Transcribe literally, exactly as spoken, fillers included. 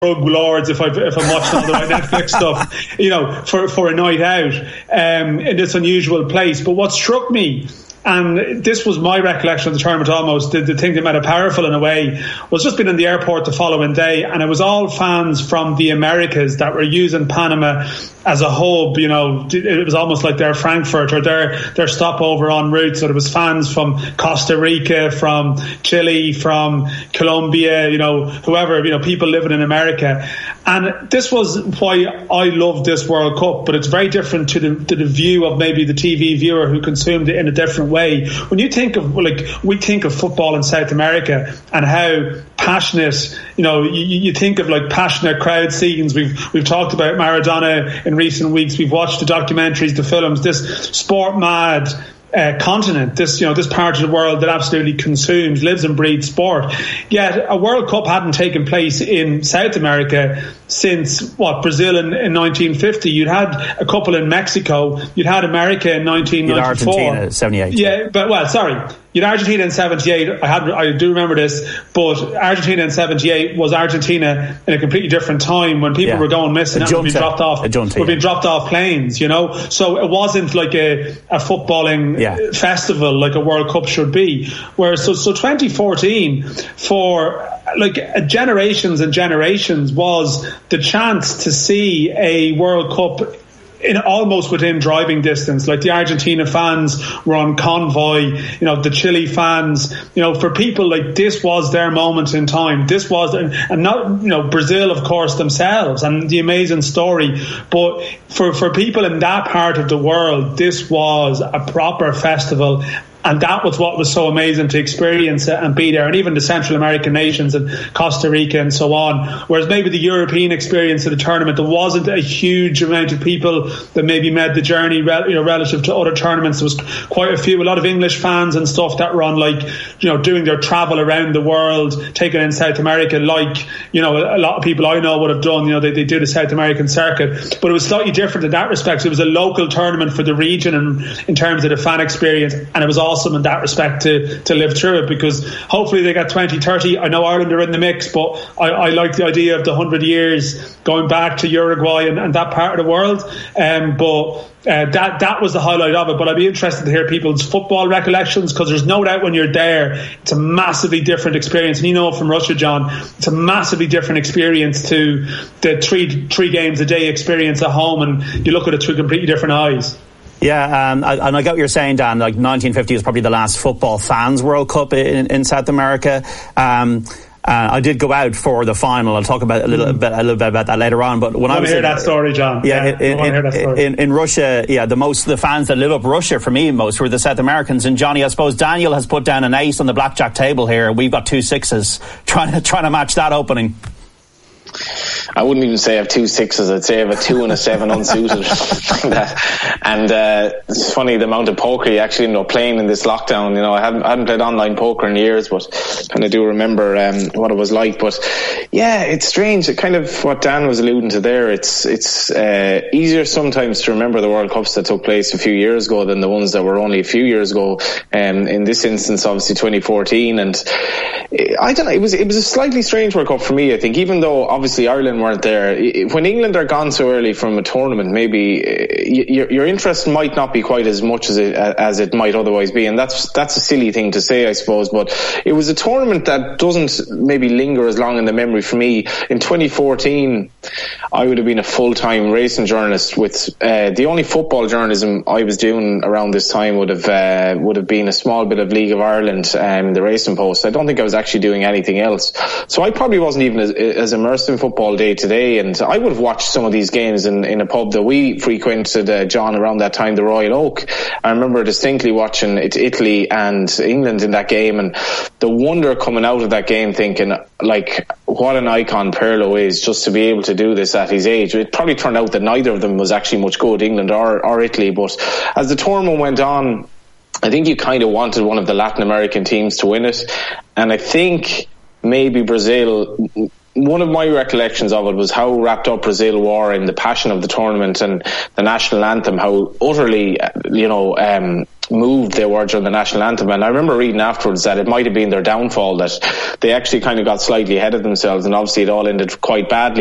drug lords if, I've, if I'm watching all the right Netflix stuff, you know, for, for a night out um, in this unusual place. But what struck me, and this was my recollection of the tournament almost, the, the thing that made it powerful in a way, was just being in the airport the following day, and it was all fans from the Americas that were using Panama as a hub. You know, it was almost like their Frankfurt or their, their stopover en route. So there was fans from Costa Rica, from Chile, from Colombia, you know, whoever, you know, people living in America. And this was why I loved this World Cup, but it's very different to the, to the view of maybe the T V viewer who consumed it in a different way. When you think of, like, we think of football in South America and how passionate, you know, you, you think of like passionate crowd scenes. We've we've talked about Maradona in recent weeks. We've watched the documentaries, the films. This sport mad uh, continent, this you know this part of the world that absolutely consumes, lives and breathes sport. Yet a World Cup hadn't taken place in South America since what Brazil in, in nineteen fifty. You'd had a couple in Mexico. You'd had America in nineteen ninety-four. You'd Argentina seventy-eight. Yeah, but well, sorry. You'd Argentina in seventy-eight. I had, I do remember this, but Argentina in seventy-eight was Argentina in a completely different time when people yeah. were going missing and were being dropped off, were being dropped off planes. You know, so it wasn't like a, a footballing yeah. festival like a World Cup should be. Whereas, so so twenty fourteen for like generations and generations was the chance to see a World Cup in almost within driving distance. Like the Argentina fans were on convoy, you know, the Chile fans, you know, for people like this was their moment in time. This was, and not, you know, Brazil, of course, themselves and the amazing story. But for, for people in that part of the world, this was a proper festival. And that was what was so amazing to experience it and be there. And even the Central American nations and Costa Rica and so on. Whereas maybe the European experience of the tournament, there wasn't a huge amount of people that maybe made the journey, you know, relative to other tournaments. There was quite a few, a lot of English fans and stuff that were on, like, you know, doing their travel around the world, taking in South America, like, you know, a lot of people I know would have done, you know, they, they do the South American circuit. But it was slightly different in that respect. It was a local tournament for the region and in terms of the fan experience. And it was all awesome in that respect to, to live through it, because hopefully they got twenty thirty. I know Ireland are in the mix, but I, I like the idea of the one hundred years going back to Uruguay and, and that part of the world. Um, but uh, that that was the highlight of it. But I'd be interested to hear people's football recollections, because there's no doubt when you're there, it's a massively different experience. And you know from Russia, John, it's a massively different experience to the three three games a day experience at home, and you look at it through completely different eyes. Yeah, um, and I get what you're saying, Dan. Like nineteen fifty was probably the last football fans World Cup in, in South America. Um, uh, I did go out for the final. I'll talk about a little mm. bit, a little bit about that later on. But when I, I was hear in, that story, John. Yeah, yeah in, I hear that story. In, in Russia, yeah, the most the fans that lit up Russia for me most were the South Americans. And Johnny, I suppose Daniel has put down an ace on the blackjack table here. We've got two sixes, trying to trying to match that opening. I wouldn't even say I have two sixes. I'd say I have a two and a seven unsuited. And uh, it's funny the amount of poker you actually end up playing in this lockdown. You know, I haven't, I haven't played online poker in years, but kind of do remember um, what it was like. But yeah, it's strange. It kind of what Dan was alluding to there. It's it's uh, easier sometimes to remember the World Cups that took place a few years ago than the ones that were only a few years ago. Um, in this instance, obviously twenty fourteen, and I don't know. It was it was a slightly strange World Cup for me. I think, even though obviously Ireland weren't there. When England are gone so early from a tournament, maybe your, your interest might not be quite as much as it, as it might otherwise be, and that's that's a silly thing to say, I suppose. But it was a tournament that doesn't maybe linger as long in the memory for me. In twenty fourteen, I would have been a full-time racing journalist. With uh, the only football journalism I was doing around this time would have uh, would have been a small bit of League of Ireland, um, the Racing Post. I don't think I was actually doing anything else, so I probably wasn't even as, as immersed in football day to day. And I would have watched some of these games in, in a pub that we frequented, uh, John, around that time, the Royal Oak. I remember distinctly watching it, Italy and England in that game, and the wonder coming out of that game thinking, like, what an icon Pirlo is, just to be able to do this at his age. It probably turned out that neither of them was actually much good, England or, or Italy. But as the tournament went on, I think you kind of wanted one of the Latin American teams to win it. And I think maybe Brazil one of my recollections of it was how wrapped up Brazil were in the passion of the tournament and the national anthem, how utterly, you know, um, moved they were during the national anthem. And I remember reading afterwards that it might have been their downfall, that they actually kind of got slightly ahead of themselves, and obviously it all ended quite badly.